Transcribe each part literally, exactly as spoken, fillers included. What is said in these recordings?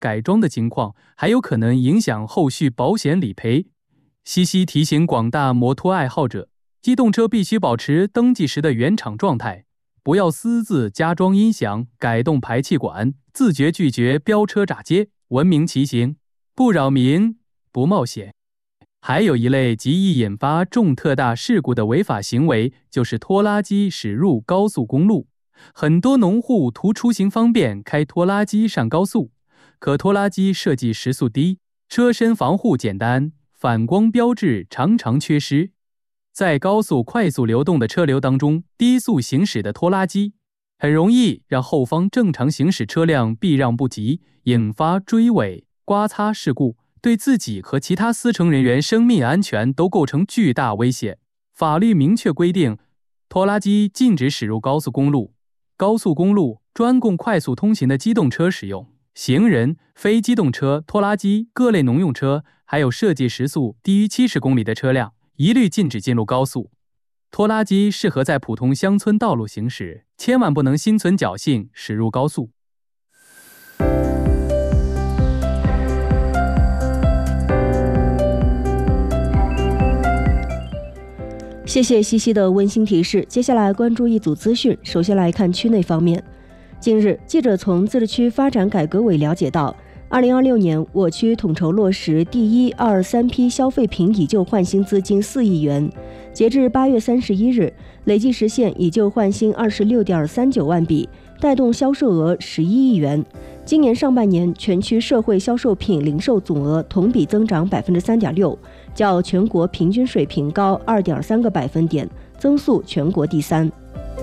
改装的情况，还有可能影响后续保险理赔。西西提醒广大摩托爱好者，机动车必须保持登记时的原厂状态，不要私自加装音响、改动排气管，自觉拒绝飙车炸街，文明骑行，不扰民，不冒险。还有一类极易引发重特大事故的违法行为，就是拖拉机驶入高速公路。很多农户图出行方便开拖拉机上高速，可拖拉机设计时速低，车身防护简单，反光标志常常缺失。在高速快速流动的车流当中，低速行驶的拖拉机很容易让后方正常行驶车辆避让不及，引发追尾、刮擦事故，对自己和其他司乘人员生命安全都构成巨大威胁。法律明确规定，拖拉机禁止驶入高速公路，高速公路专供快速通行的机动车使用，行人、非机动车、拖拉机、各类农用车，还有设计时速低于七十公里的车辆，一律禁止进入高速。拖拉机适合在普通乡村道路行驶，千万不能心存侥幸驶入高速。 谢谢西西的温馨提示。接下来关注一组资讯。首先来看区内方面。近日，记者从自治区发展改革委了解到，二零二六年我区统筹落实第一、二、三批消费品以旧换新资金四亿元，截至八月三十一日，累计实现以旧换新二十六点三九万笔，带动销售额十一亿元。今年上半年，全区社会销售品零售总额同比增长百分之三点六，较全国平均水平高二点三个百分点，增速全国第三。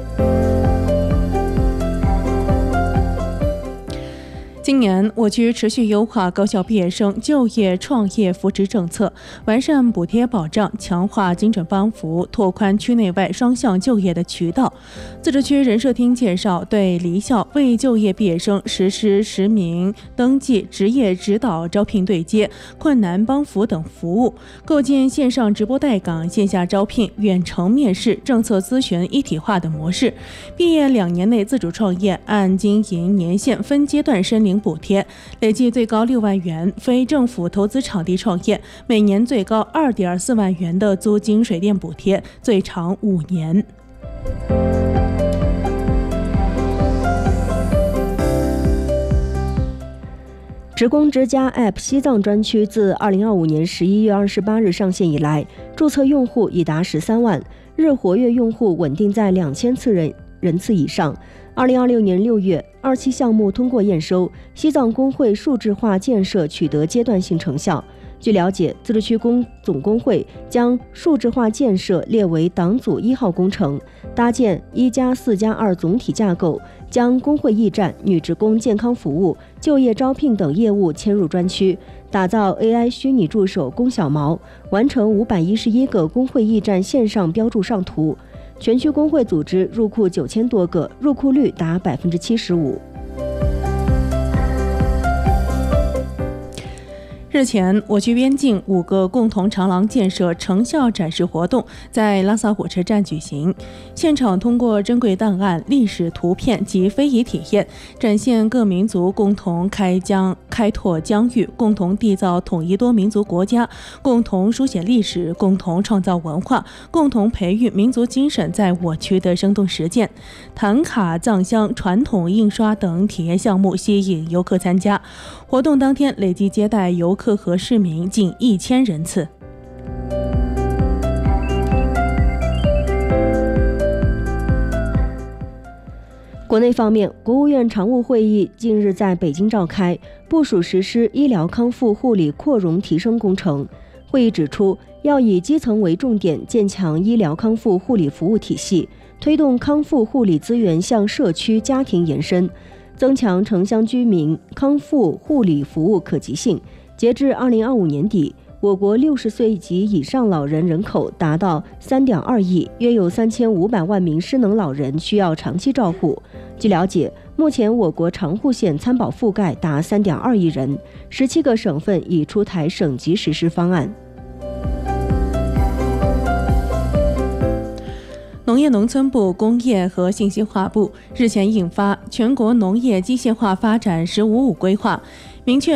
今年，我区持续优化高校毕业生就业创业扶持政策，完善补贴保障，强化精准帮扶，拓宽区内外双向就业的渠道。自治区人社厅介绍，对离校未就业毕业生实施实名登记、职业指导、招聘对接、困难帮扶等服务，构建线上直播带岗、线下招聘、远程面试、政策咨询一体化的模式。毕业两年内自主创业，按经营年限分阶段申领补贴，累计最高六万元；非政府投资场地创业，每年最高二点四万元的租金水电补贴，最长五年。 职工之家 App 西藏专区自二零二五年十一月二十八日上线以来，注册用户已达十三万，日活跃用户稳定在两千次人人次以上。二零二六年六月，二期项目通过验收，西藏工会数字化建设取得阶段性成效。据了解，自治区工总工会将数字化建设列为党组一号工程，搭建一加四加二总体架构，将工会驿站、女职工健康服务、就业招聘等业务迁入专区，打造 A I 虚拟助手龚小毛，完成五百一十一个工会驿站线上标注上图。全区工会组织入库九千多个，入库率达百分之七十五。 日前，我区边境五个共同长廊建设成效展示活动在拉萨火车站举行。现场通过珍贵档案、历史图片及非遗体验，展现各民族共同开疆开拓疆域，共同缔造统一多民族国家，共同书写历史，共同创造文化，共同培育民族精神在我区的生动实践。唐卡藏香传统印刷等体验项目吸引游客参加。活动当天累计接待游客和市民近一千人次。 国内方面，国务院常务会议近日在北京召开，部署实施医疗康复护理扩容提升工程。会议指出，要以基层为重点，建强医疗康复护理服务体系，推动康复护理资源向社区家庭延伸，增强城乡居民康复护理服务可及性。截至二零二五年底，我国六十岁及以上老人人口达到三点二亿，约有三千五百万名失能老人需要长期照护。据了解，目前我国长户县参保覆盖达三点二亿人，十七个省份已出台省级实施方案。 农业农村部、工业和信息化部日前印发《全国农业机械化发展“十五五”规划》，明确